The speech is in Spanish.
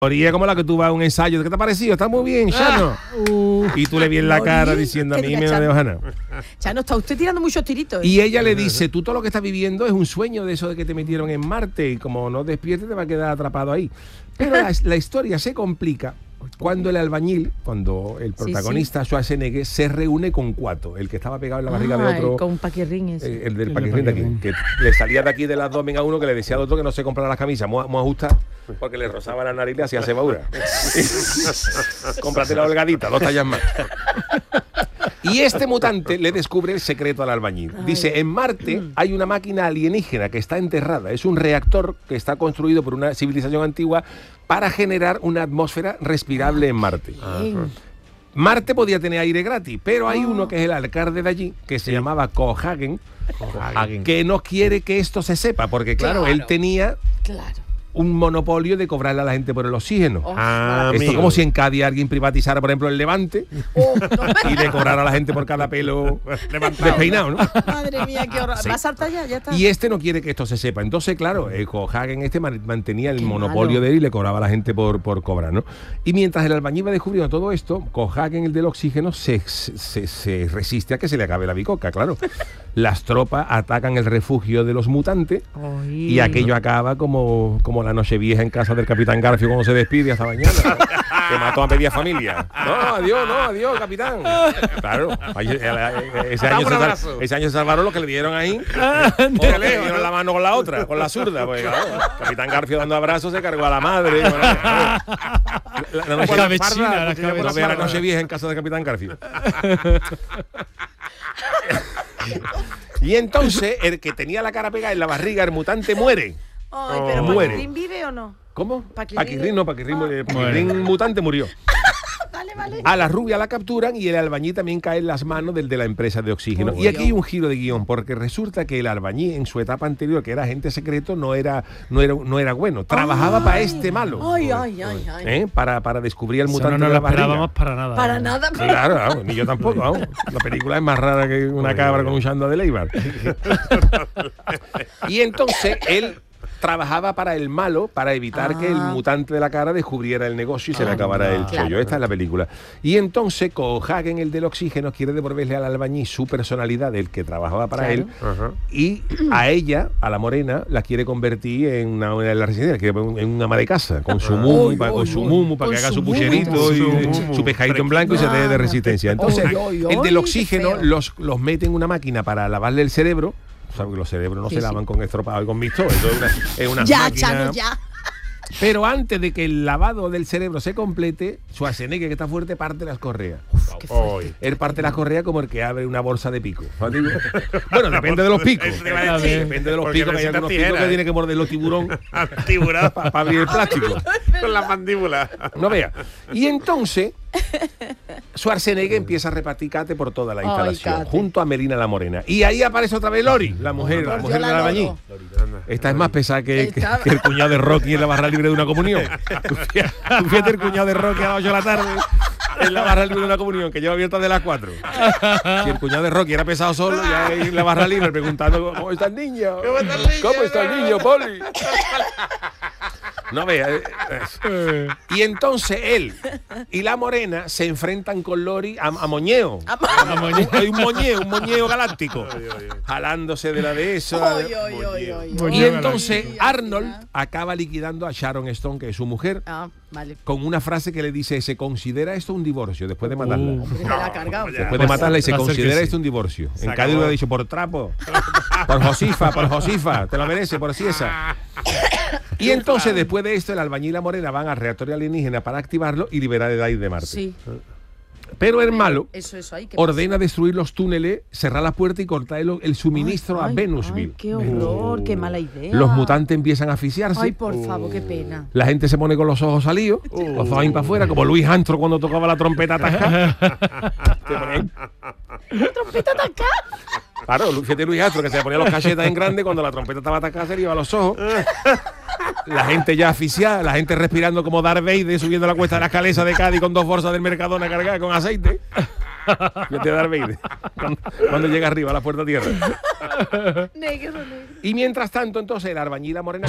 Teoría como la que tú vas a un ensayo. ¿Qué te ha parecido? Está muy bien, Chano. Y tú le vienes la cara diciendo a mí me de Ojana. Chano, está usted tirando muchos tiritos. Y ella le dice, tú todo lo que estás viviendo es un sueño de eso de que te metieron en Marte y como no despiertes te va a quedar atrapado ahí. Pero la historia se complica cuando el albañil, cuando el protagonista, Schwarzenegger, se reúne con Cuato, el que estaba pegado en la barriga de otro. Con Paquirrín ese. El del Paquirrín de aquí, que le salía de aquí del abdomen a uno que le decía al otro que no se comprara las camisas, muy ajustada, porque le rozaba la nariz y le hacía cebadura. Cómprate la holgadita, 2 tallas más. Y este mutante le descubre el secreto al albañil. Dice, en Marte hay una máquina alienígena que está enterrada. Es un reactor que está construido por una civilización antigua para generar una atmósfera respirable en Marte. Marte podía tener aire gratis, pero hay uno que es el alcalde de allí, que se llamaba Cohagen, que no quiere que esto se sepa, porque claro, él tenía un monopolio de cobrarle a la gente por el oxígeno. Esto es como si en Cádiz alguien privatizara, por ejemplo, el Levante y le cobrara a la gente por cada pelo despeinado, ¿no? Madre mía, qué horror. ¿Va a saltar ya? Ya está. Y este no quiere que esto se sepa. Entonces, claro, Cohagen mantenía el monopolio de él y le cobraba a la gente por cobrar, ¿no? Y mientras el albañil va descubriendo todo esto, Cohagen, el del oxígeno, se resiste a que se le acabe la bicoca, claro. Las tropas atacan el refugio de los mutantes y aquello acaba como la noche vieja en casa del Capitán Garfio cuando se despide hasta mañana, ¿no? Que mató a media familia. No, adiós, capitán. Claro, ese año se salvaron los que le dieron ahí. Le dieron la mano con la otra, con la zurda. Pues, claro, Capitán Garfio dando abrazos se cargó a la madre. La noche vieja en casa del Capitán Garfio. Y entonces, el que tenía la cara pegada en la barriga, el mutante, muere. Ay, pero ¿Paquirrín vive o no? ¿Cómo? Paquirrín mutante murió. Vale. A la rubia la capturan y el albañil también cae en las manos del de la empresa de oxígeno. Y aquí hay un giro de guión, porque resulta que el albañil en su etapa anterior, que era agente secreto, no era bueno. Trabajaba para este malo. Para descubrir el mutante de la barriga. No para nada. Para nada. Claro, ni yo tampoco. La película es más rara que una cabra con un chando de Leibar. Y entonces él trabajaba para el malo, para evitar que el mutante de la cara descubriera el negocio y se le acabara el chollo. Esta es la película. Y entonces Cohagen, el del oxígeno, quiere devolverle al albañil su personalidad, del que trabajaba para él, y a ella, a la morena, la quiere convertir en la residencia, en una ama de casa, con su mumu, para que haga su pucherito y su pescadito en blanco y se dé de resistencia. Entonces, el del oxígeno los mete en una máquina para lavarle el cerebro. Sabes que los cerebros no se lavan con estropado y con mixto. Eso es una máquina. Chano, ya. Pero antes de que el lavado del cerebro se complete, Schwarzenegger, que está fuerte, parte las correas. Él parte las correas como el que abre una bolsa de pico. Bueno, depende de los picos. Depende de los picos, que hay algunos picos que tiene que morder los tiburón para abrir el plástico. Con la mandíbula. No vea. Y entonces Schwarzenegger empieza a repartir cate por toda la instalación, junto a Melina la Morena. Y ahí aparece otra vez Lori, la mujer del albañil. Esta es más pesada que el cuñado de Rocky en la barra libre de una comunión. Tú fíjate el cuñado de Rocky a las 8 de la tarde en la barra libre de una comunión, que lleva abierta de las 4. Si el cuñado de Rocky era pesado solo, ya en la barra libre preguntando ¿cómo está el niño? ¿Cómo está el niño, Poli? No vea. Y entonces él y la morena se enfrentan con Lori a moñeo. Hay un moñeo galáctico. Jalándose de la de eso. Y entonces Arnold acaba liquidando a Sharon Stone, que es su mujer, con una frase que le dice: se considera esto un divorcio, después de matarla. Después de matarla y se considera esto un divorcio. En Cádiz lo ha dicho: por trapo, por Josifa, te lo merece, por Ciesa. Y entonces, después de esto, el albañil y la morena van al reactor alienígena para activarlo y liberar el aire de Marte. Sí. Pero el malo ahí, ordena destruir los túneles, cerrar la puerta y cortar el suministro a Venusville. ¡Qué horror! ¡Qué mala idea! Los mutantes empiezan a asfixiarse. ¡Ay, por favor, qué pena! La gente se pone con los ojos salidos, los ojos para afuera, como Luis Armstrong cuando tocaba la trompeta atascada. ¿La trompeta atascada? Claro, fíjate Luis Armstrong, que se le ponía los cachetas en grande cuando la trompeta estaba atascada, se le iba a los ojos. La gente ya asfixiada, la gente respirando como Darth Vader subiendo la cuesta de la escalera de Cádiz con 2 bolsas del Mercadona cargadas con aceite. Fíjate Darth Vader cuando llega arriba a la puerta tierra. Negro. Y mientras tanto, entonces, el albañil y la morena